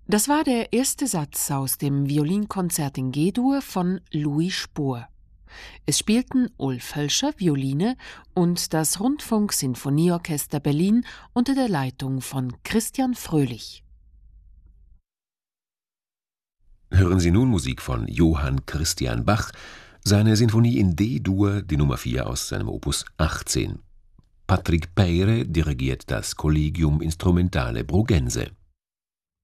Das war der erste Satz aus dem Violinkonzert in G-Dur von Louis Spohr. Es spielten Ulf Hölscher Violine und das Rundfunk-Sinfonieorchester Berlin unter der Leitung von Christian Fröhlich. Hören Sie nun Musik von Johann Christian Bach, seine Sinfonie in D-Dur, die Nummer 4 aus seinem Opus 18. Patrick Peyre dirigiert das Collegium Instrumentale Bruggense.